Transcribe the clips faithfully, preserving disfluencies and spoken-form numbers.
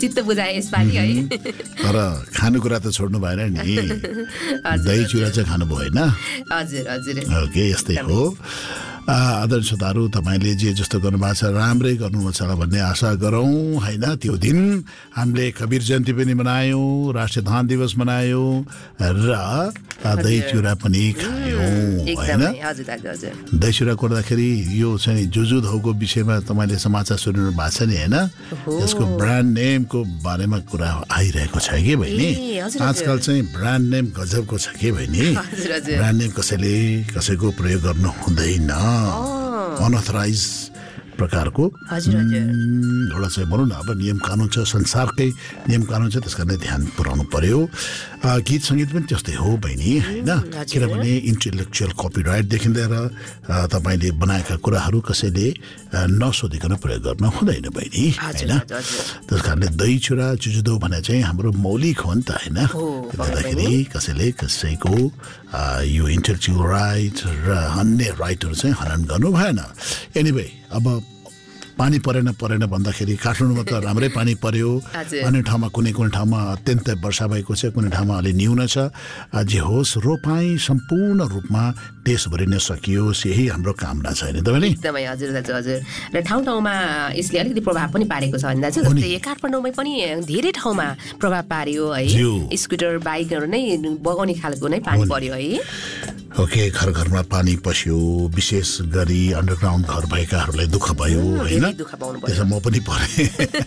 चित्त बुझाए यसपालि है। तर खानेकुरा त छोड्नु भएन नि, दही चिउरा चाहिँ खानु भएन। हजुर हजुर ओके, यस्तै हो। आदरणीय श्रोताहरू, तपाईँले जे जस्तो गर्नुभएको छ राम्रै गर्नुहुन्छ होला भन्ने आशा गरौँ होइन। त्यो दिन हामीले कवीर जयन्ती पनि मनायौँ, राष्ट्रिय धान दिवस मनायौँ र दही चिउरा पनि खायौँ होइन। दही चिउरा कोर्दाखेरि यो चाहिँ जुजुधौको विषयमा तपाईँले समाचार सुनिनु भएको छ नि होइन। यसको ब्रान्ड नेमको बारेमा कुरा आइरहेको छ कि बहिनी। आजकल चाहिँ ब्रान्ड नेम गजबको छ कि बहिनी। ब्रान्ड नेम कसैले कसैको प्रयोग गर्नु हुँदैन, अनअथराइज प्रकारको एउटा चाहिँ भनौँ न अब नियम कानुन छ, संसारकै नियम कानुन छ, त्यस कारणले ध्यान पुर्याउनु पर्यो। गीत सङ्गीत पनि त्यस्तै हो बहिनी होइन। किनभने इन्टेलेक्चुअल कपिराइटदेखि लिएर तपाईँले बनाएका कुराहरू कसैले नसोधिकन प्रयोग गर्न हुँदैन बहिनी होइन। त्यस कारणले दही चिउरा जुजुदो भने चाहिँ हाम्रो मौलिक हो नि त होइन। गर्दाखेरि कसैले कसैको यो इन्टेलेक्चुअल राइट र अन्य राइटहरू चाहिँ हनन गर्नु भएन। एनिवे, अब पानी परेन परेन भन्दाखेरि काठमाडौँमा त राम्रै पानी पर्यो, अन्य ठाउँमा कुनै कुनै ठाउँमा अत्यन्तै वर्षा भएको छ, कुनै ठाउँमा अलि न्यून छ। जे होस्, रोपाई सम्पूर्ण रूपमा देशभरि नै सकियोस्, यही हाम्रो कामना छ होइन तपाईँले। एकदमै हजुर दाजु हजुर। र ठाउँ ठाउँमा यसले अलिकति प्रभाव पनि पारेको छ भने दाजु, जस्तै काठमाडौँमै पनि धेरै ठाउँमा प्रभाव पार्यो है। स्कुटर बाइकहरू नै बगाउने खालको नै पानी पर्यो है। ओके, घर घरमा पानी पस्यो, विशेष गरी अन्डरग्राउन्ड घर भएकाहरूलाई दुःख भयो होइन। त्यसमा म पनि परेँ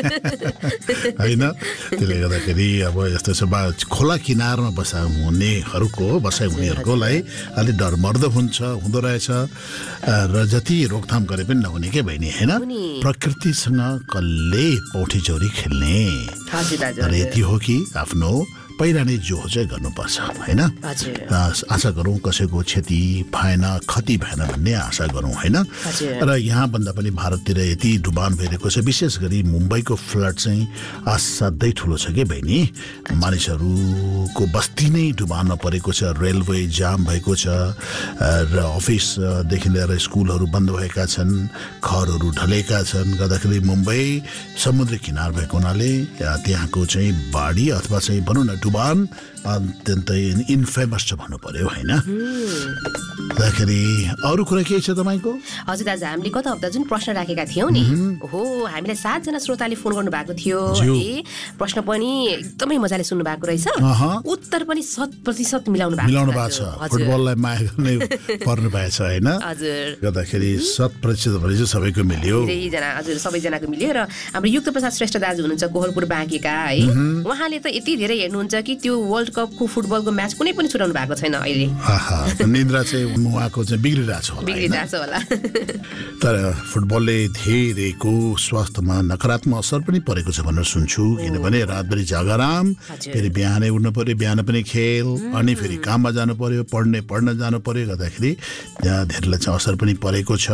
होइन। त्यसले गर्दाखेरि अब यस्तो छ, खोला किनारमा बसा हुनेहरूको बसाइ हुनेहरूकोलाई अलिक डरमर्दो हुन्छ हुँदो रहेछ र जति रोकथाम गरे पनि नहुने के बहिनी होइन। प्रकृतिसँग कसले पौठी चौरी खेल्ने, तर यति हो कि आफ्नो पहिला नै जो चाहिँ गर्नुपर्छ होइन। आशा गरौँ कसैको क्षति भएन, क्षति भएन भन्ने आशा गरौँ होइन। र यहाँभन्दा पनि भारततिर यति डुबान भइरहेको छ, विशेष गरी मुम्बईको फ्लड चाहिँ असाध्यै ठुलो छ कि बहिनी। मानिसहरूको बस्ती नै डुबानमा परेको छ, रेलवे जाम भएको छ र अफिसदेखि लिएर स्कुलहरू बन्द भएका छन्, घरहरू ढलेका छन्। गर्दाखेरि मुम्बई समुद्री किनार भएको हुनाले त्यहाँको चाहिँ बाढी अथवा चाहिँ भनौँ न डुबान अत्यन्तै इन्फेमस छ भन्नु पर्यो होइन।दाखेरि अरू कुरा केही छ तपाईँको? हजुर दाजु, हामीले गत हप्ता जुन प्रश्न राखेका थियौँ नि हो, हामीलाई सातजना श्रोताले फोन गर्नु भएको थियो। प्रश्न पनि एकदमै मजाले सुन्नु भएको रहेछ, उत्तर पनि शत प्रतिशत मिलाउनु मिलाउनु भएको छ। फुटबललाई माया गर्ने पर्नु भएछ होइन। गर्दाखेरि शत प्रतिशत भने सबैको मिल्यो, धेरैजना हजुर सबैजनाको मिल्यो। र हाम्रो युक्त प्रसाद श्रेष्ठ दाजु हुनुहुन्छ कोहलपुर बाँकेका है, उहाँले त यति धेरै हेर्नुहुन्छ कि त्यो वर्ल्ड कपको फुटबलको म्याच कुनै पनि छुटाउनु भएको छैन अहिले। निद्रा चाहिँ उहाँको चाहिँ बिग्रिरहेको छ बिग्रिरहेको छ होला। तर फुटबलले धेरैको स्वास्थ्यमा नकारात्मक असर पनि परेको छ भनेर सुन्छु। किनभने रातभरि जागराम, फेरि बिहानै उठ्नु पर्यो, बिहान पनि खेल, अनि फेरि काममा जानु पर्यो, पढ्ने पढ्न जानु पर्यो। गर्दाखेरि धेरैलाई चाहिँ असर पनि परेको छ।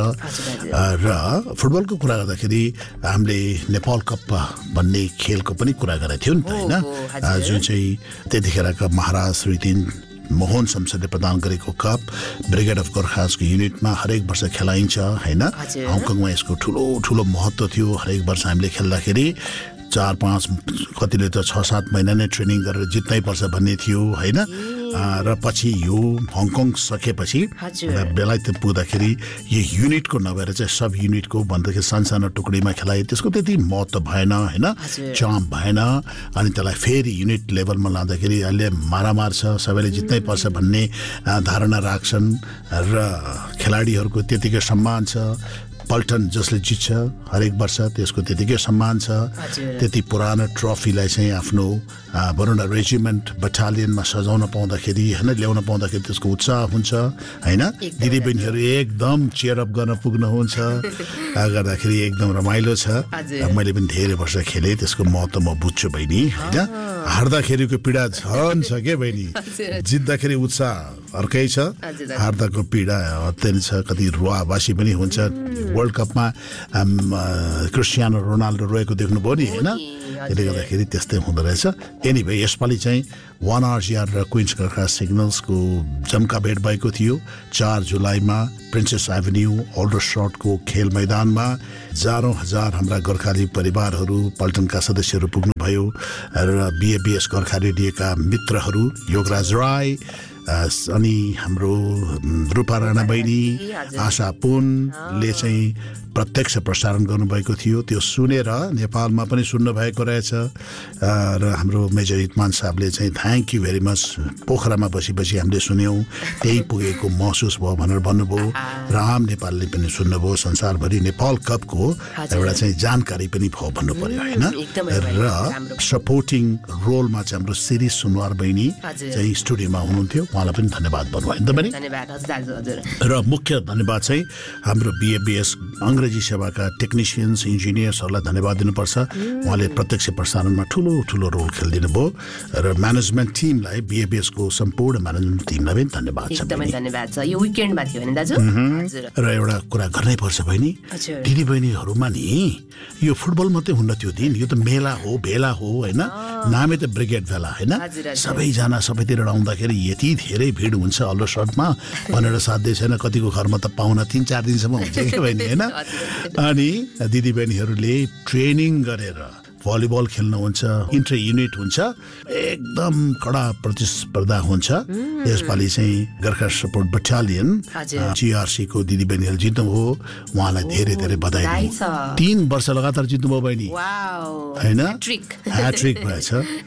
र फुटबलको कुरा गर्दाखेरि हामीले नेपाल कप भन्ने खेलको पनि कुरा गरेका थियौँ नि त होइन, जुन चाहिँ त्यतिखेरका महाराज श्री तीन मोहन शमशेरले प्रदान गरेको कप ब्रिगेड अफ गोर्खासको युनिटमा हरेक वर्ष खेलाइन्छ होइन। हङकङमा यसको ठुलो ठुलो महत्त्व थियो। हरेक वर्ष हामीले खेल्दाखेरि चार पाँच कतिले त छ सात महिना नै ट्रेनिङ गरेर जित्नै पर्छ भन्ने थियो होइन। र पछि यो हङकङ सकेपछि बेलायत पुग्दाखेरि यो युनिटको नभएर चाहिँ सब युनिटको भन्दाखेरि सानसानो टुकडीमा खेलायो। त्यसको त्यति महत्त्व भएन होइन, चाम भएन। अनि त्यसलाई फेरि युनिट लेभलमा लाँदाखेरि अहिले मारामार छ, सबैले जित्नै पर्छ भन्ने धारणा राख्छन् र खेलाडीहरूको त्यतिकै सम्मान छ। पल्टन जसले जित्छ हरेक वर्ष त्यसको त्यतिकै सम्मान छ। त्यति पुरानो ट्रफीलाई चाहिँ आफ्नो भनौँ न रेजिमेन्ट बटालियनमा सजाउन पाउँदाखेरि होइन, ल्याउन पाउँदाखेरि त्यसको उत्साह हुन्छ होइन। दिदीबहिनीहरू एकदम चेयरअप गर्न पुग्नुहुन्छ, गर्दाखेरि एकदम रमाइलो छ। मैले पनि धेरै वर्ष खेलेँ, त्यसको महत्त्व म बुझ्छु बहिनी होइन। हार्दाखेरिको पीडा झन् छ के बहिनी, जित्दाखेरि उत्साह अर्कै छ, हार्दाको पीडा अत्यन्तै छ। कति रुवाबासी पनि हुन्छ। वर्ल्ड कपमा क्रिस्टियानो रोनाल्डो रोएको देख्नुभयो नि होइन, त्यसले गर्दाखेरि त्यस्तै हुँदो रहेछ। एनिवे यसपालि चाहिँ वान आरजिआर र क्विन्स गोर्खा सिग्नल्सको जम्का भेट भएको थियो। चार जुलाईमा प्रिन्सेस एभेन्यू ओल्डरसटको खेल मैदानमा हजारौँ हजार हाम्रा गोर्खाली परिवारहरू पल्टनका सदस्यहरू पुग्नु भयो र बिएबिएस गोर्खा रेडियोका मित्रहरू योगराज राई अनि हाम्रो रूपा राणा बहिनी आशा पुनले चाहिँ प्रत्यक्ष प्रसारण गर्नुभएको थियो त्यो सुनेर नेपालमा पनि सुन्नुभएको रहेछ र हाम्रो मेजर हितमान साहबले चाहिँ थ्याङ्क यू भेरी मच पोखरामा बसी बसी हामीले सुन्यौँ त्यही पुगेको महसुस भयो भनेर भन्नुभयो राम नेपालले पनि सुन्नुभयो संसारभरि नेपाल कपको एउटा चाहिँ जानकारी पनि भयो भन्नु पर्यो होइन र सपोर्टिङ रोलमा चाहिँ हाम्रो सिरिज सुनवार बहिनी चाहिँ स्टुडियोमा हुनुहुन्थ्यो उहाँलाई पनि धन्यवाद भन्नुभयो र मुख्य धन्यवाद चाहिँ हाम्रो बिएबिएस अङ्ग्रेजी सेवाका टेक्निसियन्स इन्जिनियर्सहरूलाई धन्यवाद दिनुपर्छ उहाँले प्रत्यक्ष प्रसारणमा ठुलो ठुलो रोल खेलिदिनु भयो र म्यानेजमेन्ट टिमलाई बिएबिएसको सम्पूर्ण म्यानेजमेन्ट टिमलाई पनि धन्यवाद छ एकदमै धन्यवाद छ यो विकेन्डमा थियो नि दाजु र एउटा कुरा गर्नै पर्छ बहिनी दिदी बहिनीहरूमा नि यो फुटबल मात्रै हुन्न त्यो दिन यो त मेला हो भेला हो होइन नामै त ब्रिगेड भेला होइन सबैजना सबैतिर आउँदाखेरि यति धेरै भिड हुन्छ अल्लो सर्टमा भनेर साध्य छैन कतिको घरमा त पाहुना तिन चार दिनसम्म हुन्छ क्या बहिनी होइन अनि दिदीबहिनीहरूले ट्रेनिङ गरेर भलिबल खेल्नुहुन्छ इन्टर युनिट हुन्छ एकदम कडा प्रतिस्पर्धा हुन्छ यसपालि चाहिँ गोर्खा सपोर्ट बटालियन जिआरसी को दिदीबहिनीहरू जित्नुभयो उहाँलाई धेरै धेरै बधाई तीन वर्ष लगातार जित्नुभयो बहिनी होइन ह्याट्रिक भएछ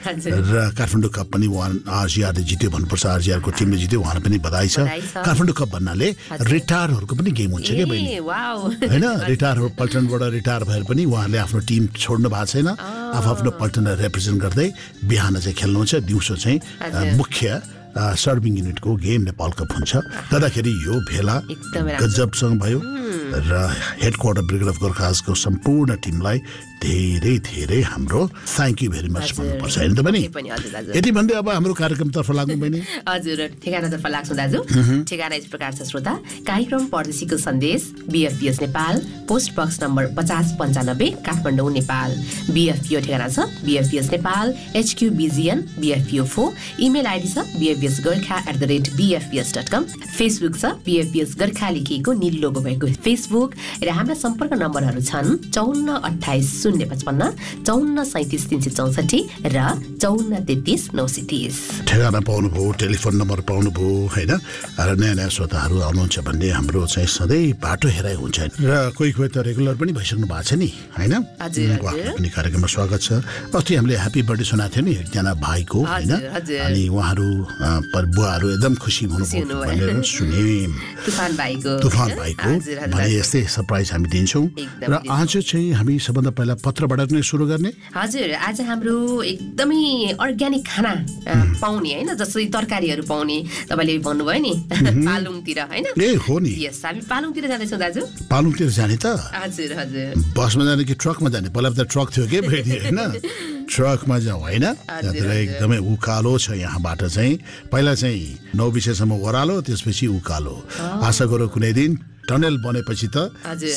र काठमाडौँ कप पनि उहाँ आरजिआरले जित्यो भन्नुपर्छ आरजिआरको टिमले जित्यो उहाँलाई पनि बधाई छ काठमाडौँ कप भन्नाले रिटायरहरूको पनि गेम हुन्छ क्या बहिनी होइन रिटायरहरू पल्टनबाट रिटायर भएर पनि उहाँहरूले आफ्नो टिम छोड्नु भएको छैन आफ आफ्नो पल्टनलाई रिप्रेजेन्ट गर्दै बिहान चाहिँ खेल्नुहुन्छ दिउँसो चाहिँ मुख्य सर्भिङ युनिटको गेम नेपाल कप हुन्छ गर्दाखेरि यो भेला गजबसँग भयो र हेड क्वार्टर ब्रिगेड अफ गोर्खाजको सम्पूर्ण टिमलाई धेरै धेरै हाम्रो थ्याङ्क यू भेरी मच भन्नुपर्छ होइन त पनि यति भन्दै अब हाम्रो कार्यक्रमतर्फ लाग्नु बहिनी हजुर ठेगानातर्फ लाग्छौँ दाजु ठेगाना यस प्रकार छ श्रोता कार्यक्रम परदेशीको सन्देश बिएफपिएस नेपाल पोस्ट बक्स नम्बर पचास पन्चानब्बे काठमाडौँ नेपाल बिएफपिओ ठेगाना छ बिएफपिएस Nepal HQ बिजिएन बिएफपिओ four email ID छ बिएफपिएस Gorkha at the rate बिएफपिएस dot com Facebook छ बिएफपिएस गोर्खा लेखिएको नील लोगो भएको फेसबुक र हाम्रा सम्पर्क नम्बरहरू छन् चौन्न अठाइस शून्य पचपन्न चौन्न सैतिस तिन सय चौसठी र चौन्न तेत्तिस नौ सय तिस ठेगाना पाउनुभयो टेलिफोन नम्बर पाउनुभयो होइन र नयाँ नयाँ श्रोताहरू आउनुहुन्छ भन्ने हाम्रो चाहिँ सधैँ बाटो हेराइ हुन्छ र कोही कोही त रेगुलर पनि भइसक्नु भएको छ नि होइन पनि कार्यक्रममा स्वागत छ अस्ति हामीले ह्याप्पी बर्थडे सुनाएको थियो नि एकजना भाइको होइन अनि उहाँहरू बुवाहरू एकदम खुसी हुनुभयो भनेर सुन्यौँ तुफान भाइको तुफान भाइको भने यस्तै सरप्राइज हामी दिन्छौँ र आज चाहिँ हामी सबभन्दा पहिला पत्रबाट नै सुरु गर्ने हजुर आज हाम्रो एकदमै अर्ग्यानिक खाना पाउने होइन जस्तै तरकारीहरू पाउने तपाईँले भन्नुभयो नि पालुङतिर होइन ए हो नि यस हामी पालुङतिर जाँदैछौँ दाजु पालुङतिर जाने त हजुर हजुर बसमा जाने कि ट्रकमा जाने पहिला त ट्रक थियो कि होइन ट्रकमा जाउँ होइन त्यहाँतिर एकदमै उकालो छ यहाँबाट चाहिँ पहिला चाहिँ नौ विषयसम्म ओह्रालो त्यसपछि उकालो आशा गरौँ कुनै दिन टनल बनेपछि त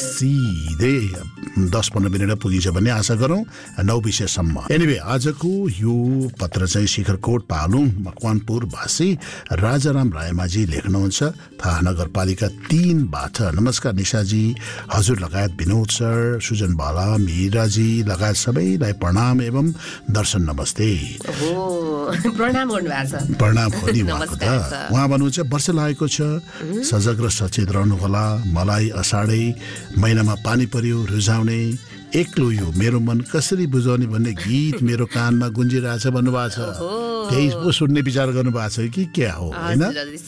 सिधै दस पन्ध्र मिनटमा पुगिन्छ भन्ने आशा गरौँ नौ विषयसम्म एनिवे आजको यो पत्र चाहिँ शिखरकोट पालुङ मकवानपुर भाषी राजाराम रायमाझी लेख्नुहुन्छ थाहा नगरपालिका तीनबाट नमस्कार निशाजी हजुर लगायत विनोद सर सुजन बाला मिराजी लगायत सबैलाई प्रणाम एवं दर्शन नमस्ते प्रणाम गर्नुभएको छ प्रणाम हो नि उहाँको त उहाँ भन्नुहुन्छ वर्ष लागेको छ सजग र सचेत रहनुहोला मलाई असाढै महिनामा पानी पर्यो रुझाउने एक्लो यो मेरो मन कसरी बुझाउने भन्ने गीत मेरो कानमा गुन्जिरहेछ भन्नुभएको छ त्यही पो सुन्ने विचार गर्नुभएको छ कि क्या हो होइन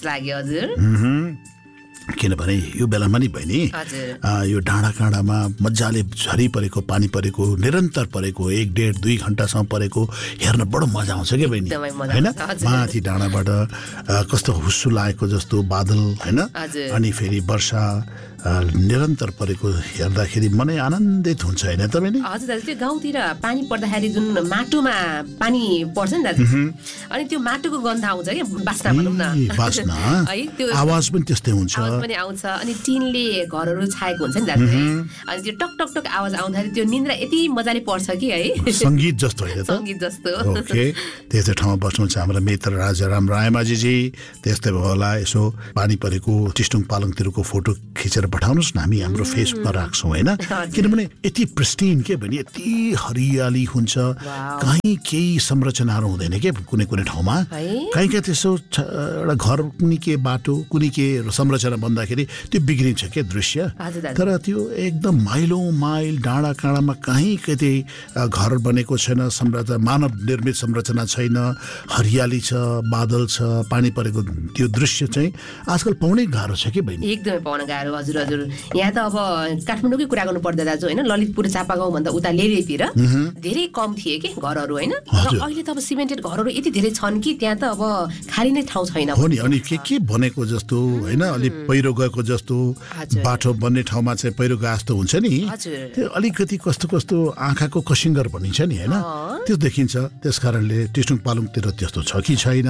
किनभने यो बेलामा नि बहिनी यो डाँडा काँडामा मजाले झरी परेको पानी परेको निरन्तर परेको एक डेढ दुई घन्टासम्म परेको हेर्न बडो मजा आउँछ क्या बहिनी होइन माथि डाँडाबाट कस्तो हुस्सु लागेको जस्तो बादल होइन अनि फेरि वर्षा निरन्तर परेको हेर्दाखेरि मनै आनन्दित हुन्छ होइन तपाईँले हजुर दाजु त्यो गाउँतिर पानी पर्दाखेरि जुन माटोमा पानी पर्छ नि दाजु अनि त्यो माटोको गन्ध आउँछ क्या बास्ना भनौँ न बास्ना आवाज पनि त्यस्तै हुन्छ पनि आउँछ अनि टिनले घरहरू छाएको हुन्छ नि दाजु अनि त्यो टक टक टक आवाज आउँदाखेरि त्यो निन्द्रा यति मजाले पर्छ कि है सङ्गीत जस्तो होइन त सङ्गीत जस्तो ओके त्यस्तै ठाउँमा बस्नुहुन्छ हाम्रो मित्र राजाराम रायमाझीजी त्यस्तै भयो होला यसो पानी परेको टिस्टुङ पालङतिरको फोटो खिचेर पठाउनुहोस् न, हामी हाम्रो फेसबुकमा राख्छौँ होइन, किनभने यति प्रिस्टिन के भने यति हरियाली हुन्छ, कहीँ केही संरचनाहरू हुँदैन के कुनै कुनै ठाउँमा, कहीँ कहीँ त्यसो एउटा घर कुनै के बाटो कुनै के संरचना बन्दाखेरि त्यो बिग्रिन्छ के दृश्य। तर त्यो एकदम माइलौँ माइल डाँडा काँडामा कहीँ कतै घर बनेको छैन, संरचना मानव निर्मित संरचना छैन, हरियाली छ, बादल छ, पानी परेको त्यो दृश्य चाहिँ आजकल पाउनै गाह्रो छ कि बहिनी, एकदमै पाउन गाह्रो। हजुर हजुर, यहाँ त अब काठमाडौँकै कुरा गर्नु पर्दा दाजु होइन, ललितपुर चापागाउँ भन्दा उता लेरेतिर धेरै कम थिए कि घरहरू होइन, र अहिले त अब सिमेन्टेड घरहरू यति धेरै छन् कि त्यहाँ त अब खाली नै ठाउँ छैन हो नि। अनि के के बनेको जस्तो होइन, अलिक पहिरो गएको जस्तो बाटो बन्ने ठाउँमा चाहिँ पहिरो गए जस्तो हुन्छ नि, त्यो अलिकति कस्तो कस्तो आँखाको कसिङ्गर भनिन्छ नि होइन, त्यो देखिन्छ। त्यस कारणले टिस्टुङ पालुङतिर त्यस्तो छ कि छैन,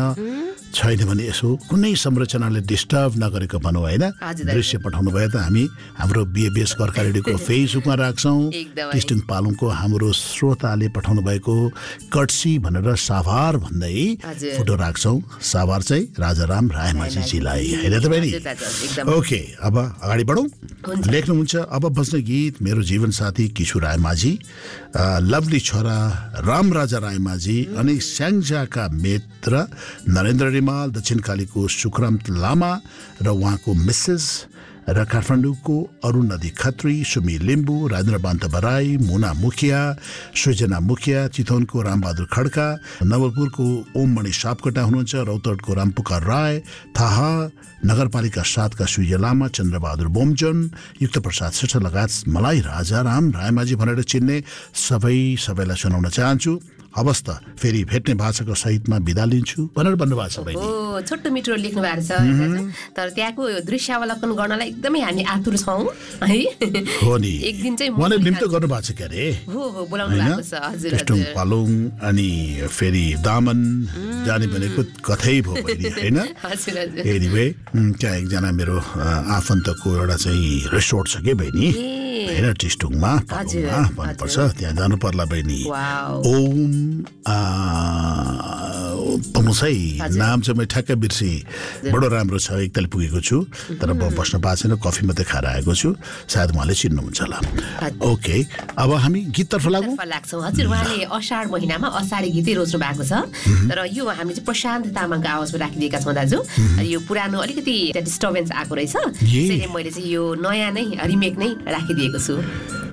छैन भने यसो कुनै संरचनाले डिस्टर्ब नगरेको भनौँ होइन, दृश्य पठाउनु भयो त हामी हाम्रो बिएबिएस कर्का रेडियोको फेसबुकमा राख्छौँ। टिस्टुङ पालुङको हाम्रो श्रोताले पठाउनु भएको कट्सी भनेर साभार भन्दै फोटो राख्छौँ। साभार चाहिँ राजाराम रायमाझीजीलाई होइन त बहिनी। ओके, अब अगाडि बढौँ। लेख्नुहुन्छ अब बज्ने गीत मेरो जीवन साथी किशु रायमाझी, लभली छोरा रामराजा रायमाझी अनि स्याङ्जाका मित्र नरेन्द्र रिमाल, दक्षिणकालीको सुखराम लामा र उहाँको मिसेस र काठमाडौँको अरुण नदी खत्री, सुमी लिम्बू, राजेन्द्र बान्त बराई, मुना मुखिया, सृजना मुखिया, चितवनको रामबहादुर खड्का, नवलपुरको ओममणि सापकोटा हुनुहुन्छ, रौतहटको रामपुकार राय, थाहा नगरपालिका सातका सूर्य लामा, चन्द्रबहादुर बोमजन, युक्त प्रसाद श्रेष्ठ लगायत मलाई राजाराम रायमाझी भनेर चिन्ने सबै सबैलाई सुनाउन चाहन्छु। हवस् त फेरि भेट्ने भाषाको सहितमा बिदा लिन्छु भनेर भन्नुभएको छ बहिनी। हो, छोटो मिठो लेख्नु भएको छ, तर त्यहाँको दृश्यावलोकन गर्नलाई एकदमै हामी आतुर छौँ है। हो नि, एक दिन चाहिँ उहाँले निम्तो गर्नुभएको छ के अरे, हो हो बोलाउनु भएको छ। हजुर टिस्टुङ पालुङ अनि फेरि दामन जाने भनेको कथै भयो बहिनी होइन। हजुर हजुर, एनिवे त्यहाँ एकजना मेरो आफन्तको एउटा चाहिँ रिसोर्ट छ के बहिनी होइन, टिस्टुङमा पालुङमा भन्नुपर्छ, त्यहाँ जानु पर्ला बहिनी। ओम पमुसै नाम चाहिँ मैले ठ्याक्कै बिर्सेँ, बडो राम्रो छ, एकताल पुगेको छु तर म बस्न पाएको छैन, कफी मात्रै खाएर आएको छु, सायद उहाँले चिन्नुहुन्छ होला। ओके, अब हामी गीततर्फ लागौँ लाग्छौँ। हजुर, उहाँले असार महिनामा असारी गीतै रोज्नु भएको छ, तर यो हामीले चाहिँ प्रशान्त तामाङको आवाजमा राखिदिएका छौँ दाजु। यो पुरानो अलिकति डिस्टर्बेन्स आएको रहेछ, त्यसैले मैले चाहिँ यो नयाँ नै रिमेक नै राखिदिएको छु।